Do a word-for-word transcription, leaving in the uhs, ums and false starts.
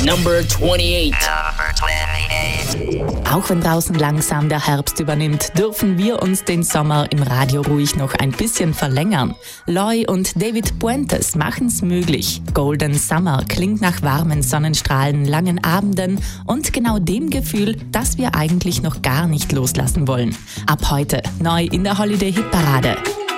Number twenty-eight. Auch wenn draußen langsam der Herbst übernimmt, dürfen wir uns den Sommer im Radio ruhig noch ein bisschen verlängern. Loy und David Puentes machen's möglich. Golden Summer klingt nach warmen Sonnenstrahlen, langen Abenden und genau dem Gefühl, das wir eigentlich noch gar nicht loslassen wollen. Ab heute neu in der Holiday-Hitparade.